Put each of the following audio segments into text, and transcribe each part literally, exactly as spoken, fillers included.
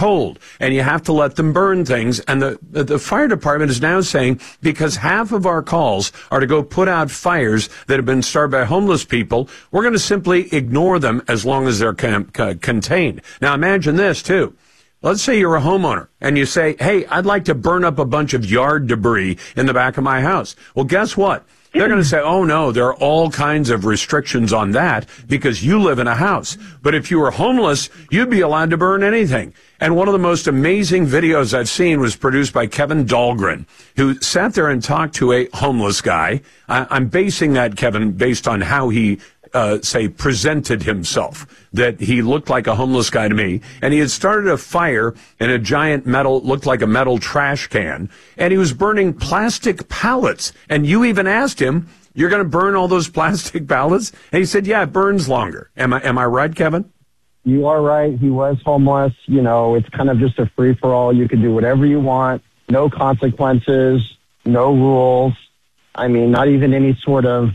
cold, and you have to let them burn things. And the, the, the fire department is now saying, because half of our calls are to go put out fires that have been started by homeless people, we're going to simply ignore them as long as they're con- con- contained. Now imagine this, too. Let's say you're a homeowner and you say, hey, I'd like to burn up a bunch of yard debris in the back of my house. Well, guess what? They're going to say, oh, no, there are all kinds of restrictions on that because you live in a house. But if you were homeless, you'd be allowed to burn anything. And one of the most amazing videos I've seen was produced by Kevin Dahlgren, who sat there and talked to a homeless guy. I- I'm basing that, Kevin, based on how he Uh, say, presented himself, that he looked like a homeless guy to me. And he had started a fire in a giant metal, looked like a metal trash can, and he was burning plastic pallets. And you even asked him, you're going to burn all those plastic pallets? And he said, yeah, it burns longer. Am I, am I right, Kevin? You are right. He was homeless. You know, it's kind of just a free-for-all. You can do whatever you want. No consequences, no rules. I mean, not even any sort of,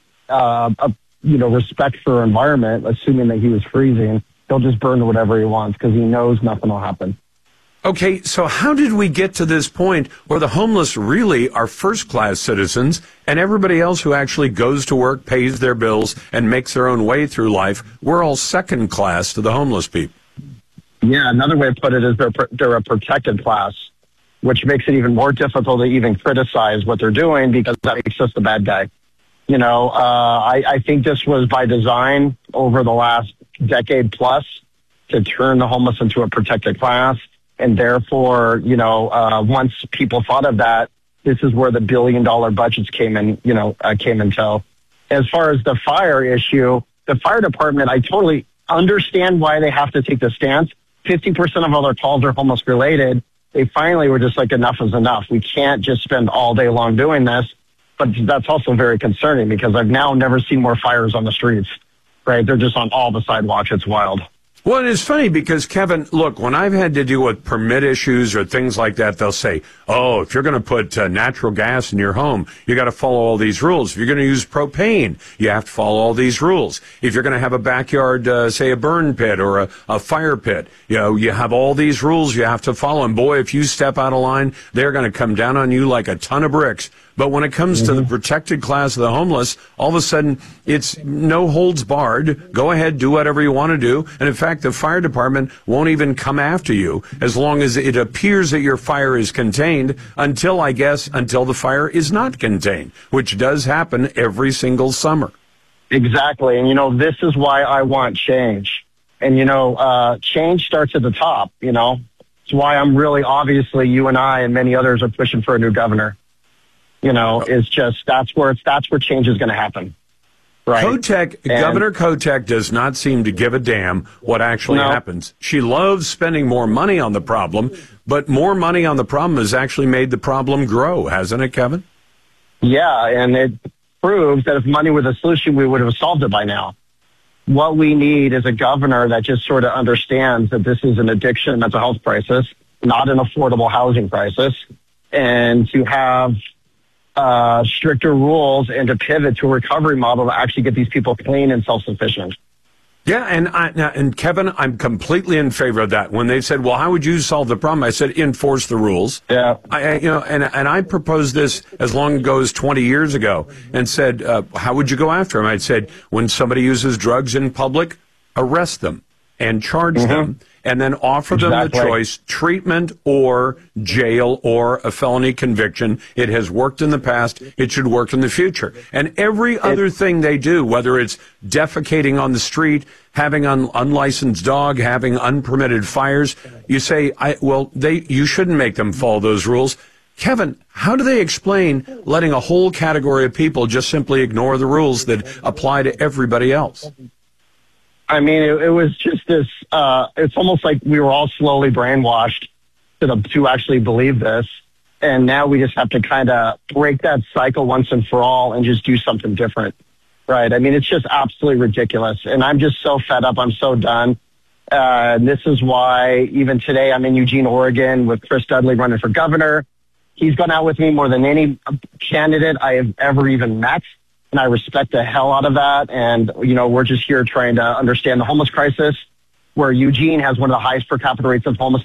uh, a you know, respect for environment, assuming that he was freezing. He'll just burn whatever he wants because he knows nothing will happen. Okay, so how did we get to this point where the homeless really are first-class citizens and everybody else who actually goes to work, pays their bills, and makes their own way through life, we're all second-class to the homeless people? Yeah, another way to put it is they're, they're a protected class, which makes it even more difficult to even criticize what they're doing because that makes us the bad guy. You know, uh, I, I think this was by design over the last decade plus to turn the homeless into a protected class. And therefore, you know, uh, once people thought of that, this is where the billion dollar budgets came in, you know, uh, came in tow. As far as the fire issue, the fire department, I totally understand why they have to take the stance. fifty percent of all their calls are homeless related. They finally were just like, enough is enough. We can't just spend all day long doing this. But that's also very concerning because I've now never seen more fires on the streets, right? They're just on all the sidewalks. It's wild. Well, and it's funny because, Kevin, look, when I've had to deal with permit issues or things like that, they'll say, oh, if you're going to put uh, natural gas in your home, you got to follow all these rules. If you're going to use propane, you have to follow all these rules. If you're going to have a backyard, uh, say a burn pit or a, a fire pit, you know, you have all these rules you have to follow. And boy, if you step out of line, they're going to come down on you like a ton of bricks. But when it comes mm-hmm. to the protected class of the homeless, all of a sudden, it's no holds barred. Go ahead, do whatever you want to do. And in fact, the fire department won't even come after you as long as it appears that your fire is contained until, I guess, until the fire is not contained, which does happen every single summer. Exactly. And, you know, this is why I want change. And, you know, uh, change starts at the top, you know. It's why I'm really, obviously, you and I and many others are pushing for a new governor. You know, it's just, that's where it's, that's where change is going to happen. Right. Kotek, and, Governor Kotek does not seem to give a damn what actually no. happens. She loves spending more money on the problem, but more money on the problem has actually made the problem grow, hasn't it, Kevin? Yeah, and it proves that if money were the solution, we would have solved it by now. What we need is a governor that just sort of understands that this is an addiction, mental health crisis, not an affordable housing crisis, and to have Uh, stricter rules and to pivot to a recovery model to actually get these people clean and self-sufficient. Yeah, and I, now, and Kevin, I'm completely in favor of that. When they said, "Well, how would you solve the problem?" I said, "Enforce the rules." Yeah, I, I you know, and and I proposed this as long ago as twenty years ago, and said, uh, "How would you go after them?" I said, "When somebody uses drugs in public, arrest them and charge mm-hmm. them." And then offer them exactly. the choice, treatment or jail or a felony conviction. It has worked in the past. It should work in the future. And every other thing they do, whether it's defecating on the street, having an unlicensed dog, having unpermitted fires, you say, I, well, they, you shouldn't make them follow those rules. Kevin, how do they explain letting a whole category of people just simply ignore the rules that apply to everybody else? I mean, it, it was just this, uh, it's almost like we were all slowly brainwashed to, the, to actually believe this. And now we just have to kind of break that cycle once and for all and just do something different. Right. I mean, it's just absolutely ridiculous. And I'm just so fed up. I'm so done. Uh, and this is why even today I'm in Eugene, Oregon with Chris Dudley running for governor. He's gone out with me more than any candidate I have ever even met. And I respect the hell out of that. And, you know, we're just here trying to understand the homeless crisis, where Eugene has one of the highest per capita rates of homeless